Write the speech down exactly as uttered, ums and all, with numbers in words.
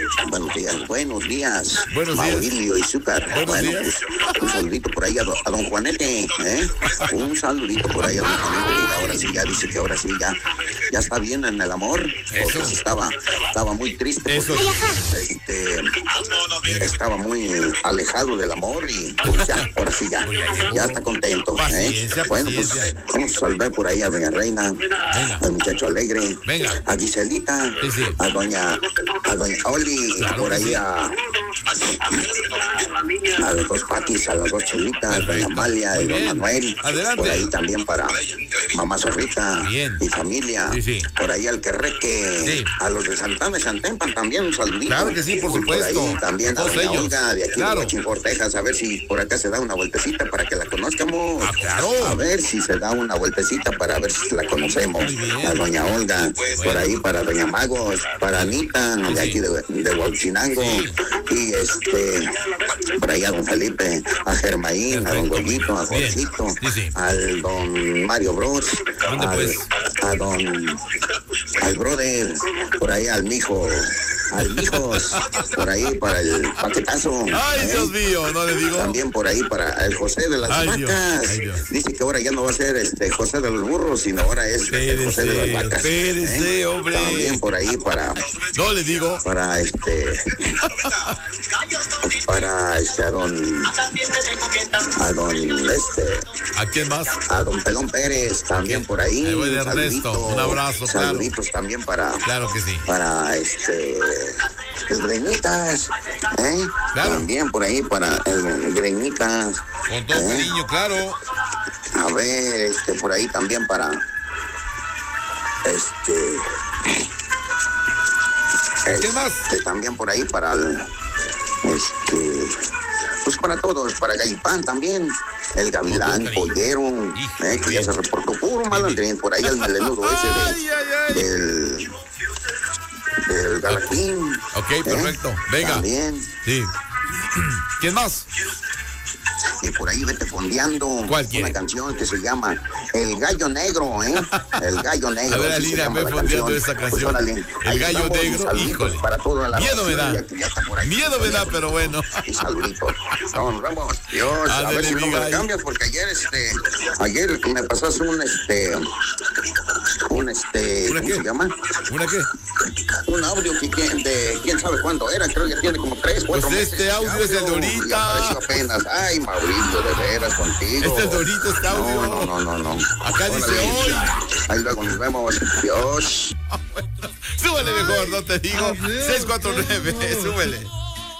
Buenos días, buenos días. Buenos días. Maurilio y Zúcar. Buenos bueno, días. Pues, un saludito por ahí a, do, a don Juanete, ¿eh? Un saludito por ahí a don Juanete. Ahora sí, ya dice que ahora sí, ya, ya está bien en el amor. Porque Eso. estaba, estaba muy triste. Eso. Porque, este, estaba muy alejado del amor y pues ya, ahora sí, ya, ya está contento. ¿eh? Paciencia, Bueno, paciencia. pues vamos a saludar por ahí a doña Reina, Venga. al muchacho alegre, Venga. a Giselita, Sí, sí. a doña, a doña Oli, Claro por que ahí sí. a, a los dos Patis, a las dos Chelitas, Perfecto. doña Amalia y Muy don bien. Manuel, Adelante. por ahí también para mamá Zorrita Bien. y familia, Sí, sí. por ahí al Querreque, Sí. a los de Santana y Santempan también un saludito. Claro que sí, por Y supuesto. Por ahí también a Todos doña ellos. Olga de aquí Claro. de Huachín Cortejas, a ver si por acá se da una vueltecita para que la conozcamos. Ah, claro. A ver si se da una vueltecita para ver si la conocemos. Muy bien. A doña Olga, por ahí para doña Magos, para Anita, de Sí, aquí sí. de, de Huachinango, Sí. y este, por ahí a don Felipe, a Germaín, a don Perfecto. Goyito, a Bien. Jorgito, Sí, sí. al don Mario Bros, ¿Dónde, al, pues? a don, al brother, por ahí al mijo, al mijos, por ahí para el paquetazo. Ay, ¿eh? Dios mío, no le digo. También por ahí para el José de las Ay, Dios, vacas. ay, Dios. Dice que ahora ya no va a ser este José de los burros, sino ahora es el José de las Espérese, vacas. espérese, ¿eh? hombre. También por ahí para, No le digo. para este, para este a don, a don este, ¿A quién más? a don Pelón Pérez, también por ahí. Ahí voy de un Ernesto, saludito, un abrazo, claro. Saluditos también para, Claro que sí. para este el Greñitas, ¿eh? Claro. También por ahí para el Greñitas. Con todo ¿eh? cariño, claro. A ver, este, por ahí también para este ¿Qué más? este, también por ahí para el, este pues para todos, para Gallipán también, el Gavilán, Con todo cariño. Pollero, Híjole, eh, que ya bien. se reportó puro malandrín, por ahí el melenudo ese Ay, ay, ay. de, del del Galatín. Ok, ¿eh? perfecto. Venga. También. Sí. ¿Quién más? Y por ahí vete fondeando ¿Cuál quiere? una canción que se llama El Gallo Negro, ¿eh? El Gallo Negro. A ver, así se Alina, llama ve la fondeando canción. esa Pues, canción. órale, El ahí Gallo estamos, Negro, saluditos híjole. para toda la Miedo me raza, da. ya que ya está por ahí. Miedo me da, pero bueno. Y saluditos. Nos vemos. Dios, a Ándele, ver si no mi me lo gallo. cambias, porque ayer, este, ayer me pasaste un, este, un, este, ¿Una ¿cómo qué? se llama? ¿Una qué? Un audio que, que- de quién sabe cuándo era, creo que tiene como tres, cuatro Pues meses. este audio es el de ahorita. Y apareció apenas. Ay, Mauricio, de veras, contigo. Este es de ahorita, este audio. No, no, no, no, no. Acá dice Órale. hoy. Ahí luego nos vemos. Dios. Súbele mejor, no te digo. seis cuatro nueve, súbele.